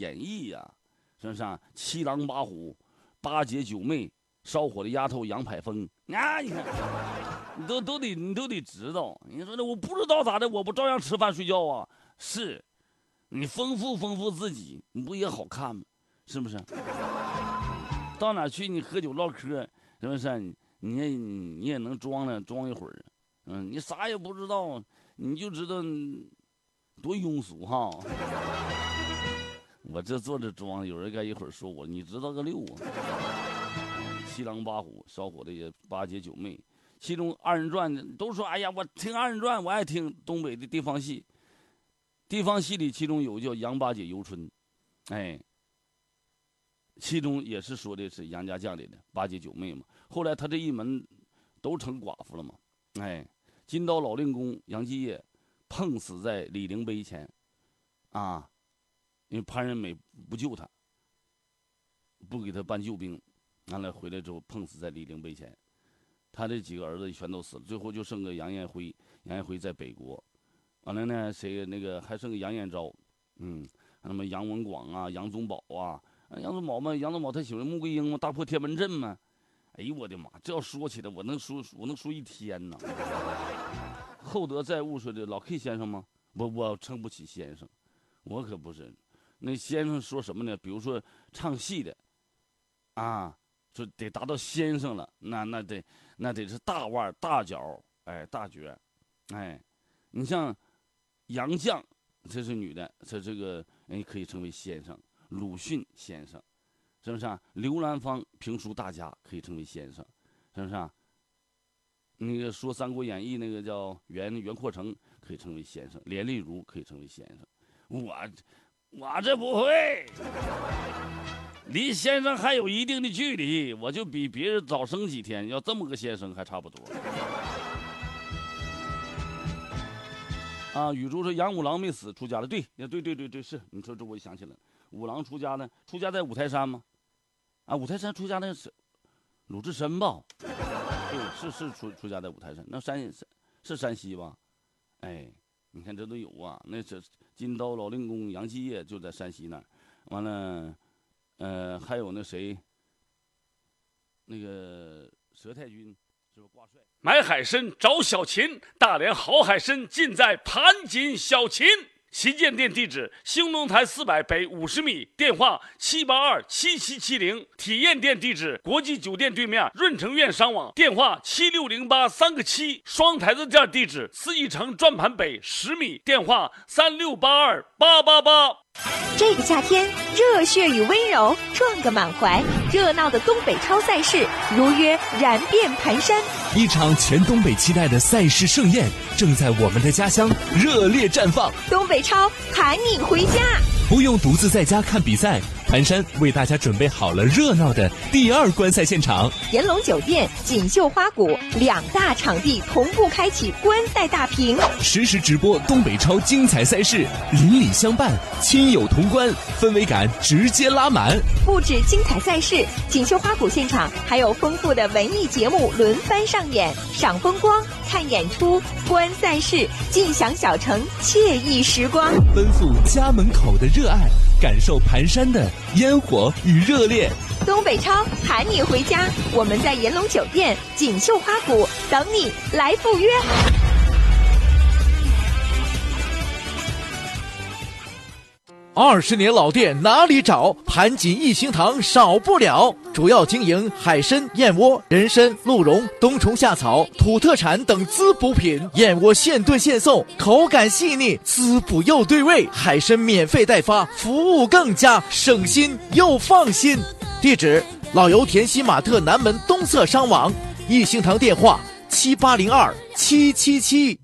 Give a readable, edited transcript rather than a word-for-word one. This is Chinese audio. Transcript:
演绎呀，是不是啊？七狼八虎、八姐九妹、烧火的丫头杨排风啊！你看，你都得知道。你说那我不知道咋的，我不照样吃饭睡觉啊？是，你丰富自己，你不也好看吗？是不是？到哪去你喝酒唠嗑，是不是？你也能装一会儿。你啥也不知道，你就知道多庸俗哈。我这坐着装，有人该一会儿说我，你知道个六啊！七狼八虎，烧火的也八姐九妹，其中二人转都说，哎呀，我听二人转，我爱听东北的地方戏。地方戏里，其中有叫杨八姐游春，哎，其中也是说的是杨家将里的八姐九妹嘛。后来他这一门都成寡妇了嘛，哎，金刀老令公杨继业碰死在李陵碑前，啊，因为潘仁美不救他，不给他搬救兵，完了回来之后碰死在李陵碑前，他这几个儿子全都死了，最后就剩个杨彦辉，杨彦辉在北国，完了呢谁那个还剩个杨彦昭，那么杨文广啊，杨宗保啊，杨宗保嘛，杨宗保他喜欢穆桂英嘛，大破天门阵嘛。哎呦我的妈！这要说起来，我能说一天呢。厚德载物说的老 K 先生吗？我称不起先生，我可不是。那先生说什么呢？比如说唱戏的，啊，就得达到先生了，那得是大腕大脚，哎，大角，哎，你像杨绛，这是女的，这个可以称为先生。鲁迅先生。是不是啊？刘兰芳评书大家可以称为先生，是不是啊？那个说《三国演义》那个叫袁阔成可以称为先生，连丽如可以称为先生。我这不会，离先生还有一定的距离，我就比别人早生几天，要这么个先生还差不多。啊，宇宙说杨五郎没死，出家了。对，是你说这我想起来了，五郎出家呢，出家在五台山吗？啊，五台山出家那是鲁智深吧？对，是出家在五台山，那是山西吧？哎，你看这都有啊。那是金刀老令公杨继业就在山西那儿。完了，还有那谁，那个佘太君是不是挂帅？买海参找小秦，大连好海参尽在盘锦小秦。旗舰店地址：兴隆台400北50米，电话7827770。体验店地址：国际酒店对面润城苑商网，电话76083个7。双台子店地址：四义城转盘北10米，电话3682888。 这个夏天，热血与温柔撞个满怀，热闹的东北超赛事如约燃遍盘山。 一场全东北期待的赛事盛宴正在我们的家乡热烈绽放。 东北超喊你回家， 不用独自在家看比赛，盘山为大家准备好了热闹的第2观赛现场。 炎龙酒店、锦绣花谷2大场地同步开启观赛大屏， 实时直播东北超精彩赛事，邻里相伴，亲友同观，氛围感直接拉满。 不止精彩赛事，锦绣花谷现场还有丰富的文艺节目轮番上演，赏风光、看演出、观赛事，尽享小城惬意时光。 奔赴家门口的热爱，感受盘山的烟火与热烈。 东北超喊你回家，我们在炎龙酒店、锦绣花谷等你来赴约。 20年老店哪里找？盘锦一星堂少不了。主要经营海参、燕窝、人参、鹿茸、冬虫夏草、土特产等滋补品。燕窝现炖现送，口感细腻，滋补又对味。海参免费代发，服务更加省心又放心。地址：老油田西马特南门东侧商网。一星堂电话：7802-777。